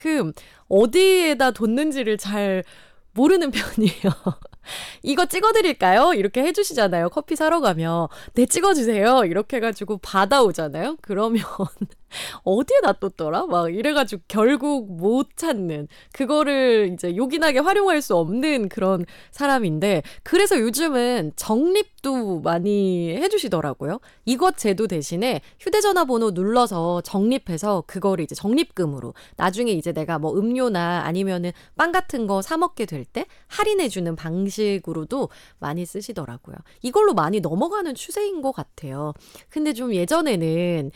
어디에다 뒀는지를 잘 모르는 편이에요. 이거 찍어드릴까요? 이렇게 해주시잖아요. 커피 사러 가면. 네, 찍어주세요. 이렇게 해가지고 받아오잖아요. 그러면 어디에 놔뒀더라? 막 이래가지고 결국 못 찾는, 그거를 이제 요긴하게 활용할 수 없는 그런 사람인데, 그래서 요즘은 적립도 많이 해주시더라고요. 이것 제도 대신에 휴대전화 번호 눌러서 적립해서 그거를 이제 적립금으로 나중에 이제 내가 뭐 음료나 아니면은 빵 같은 거 사 먹게 될 때 할인해주는 방식으로도 많이 쓰시더라고요. 이걸로 많이 넘어가는 추세인 것 같아요. 근데 좀 예전에는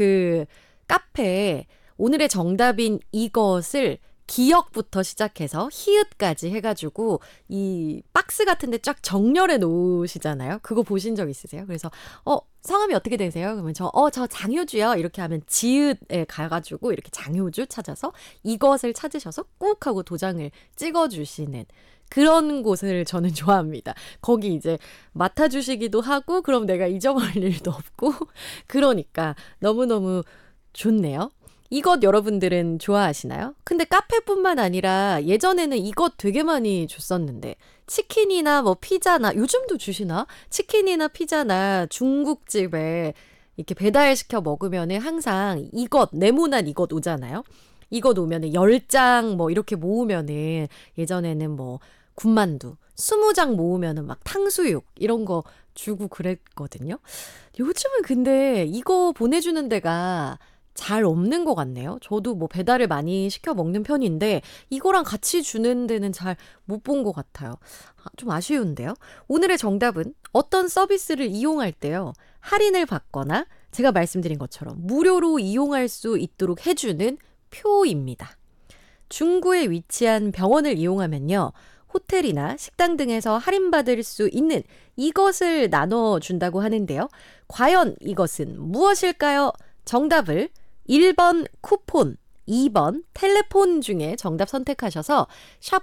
카페에 오늘의 정답인 이것을 기역부터 시작해서 히읗까지 해가지고 이 박스 같은 데 쫙 정렬해 놓으시잖아요. 그거 보신 적 있으세요? 그래서 성함이 어떻게 되세요? 그러면 저 장효주요. 이렇게 하면 지읒에 가가지고 이렇게 장효주 찾아서 이것을 찾으셔서 꾹 하고 도장을 찍어주시는 그런 곳을 저는 좋아합니다. 거기 이제 맡아주시기도 하고 그럼 내가 잊어버릴 일도 없고 그러니까 너무너무 좋네요. 이것 여러분들은 좋아하시나요? 근데 카페뿐만 아니라 예전에는 이것 되게 많이 줬었는데 치킨이나 뭐 피자나 요즘도 주시나? 치킨이나 피자나 중국집에 이렇게 배달시켜 먹으면은 항상 이것 네모난 이것 오잖아요. 이것 오면은 10장 뭐 이렇게 모으면은 예전에는 뭐 군만두 20장 모으면은 막 탕수육 이런 거 주고 그랬거든요. 요즘은 근데 이거 보내주는 데가 잘 없는 것 같네요. 저도 뭐 배달을 많이 시켜 먹는 편인데 이거랑 같이 주는 데는 잘 못 본 것 같아요. 좀 아쉬운데요. 오늘의 정답은 어떤 서비스를 이용할 때요. 할인을 받거나 제가 말씀드린 것처럼 무료로 이용할 수 있도록 해주는 표입니다. 중구에 위치한 병원을 이용하면요. 호텔이나 식당 등에서 할인받을 수 있는 이것을 나눠준다고 하는데요. 과연 이것은 무엇일까요? 정답을 1번 쿠폰, 2번 텔레폰 중에 정답 선택하셔서 샵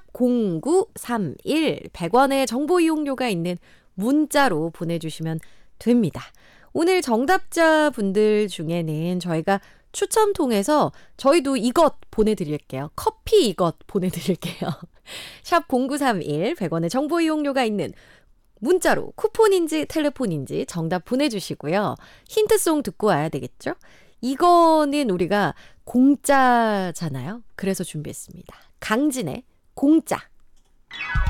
0931 100원의 정보 이용료가 있는 문자로 보내주시면 됩니다. 오늘 정답자 분들 중에는 저희가 추첨 통해서 저희도 이것 보내드릴게요. 커피 이것 보내드릴게요. 샵 0931 100원의 정보 이용료가 있는 문자로 쿠폰인지 텔레폰인지 정답 보내주시고요. 힌트송 듣고 와야 되겠죠? 이거는 우리가 공짜잖아요. 그래서 준비했습니다. 강진의 공짜.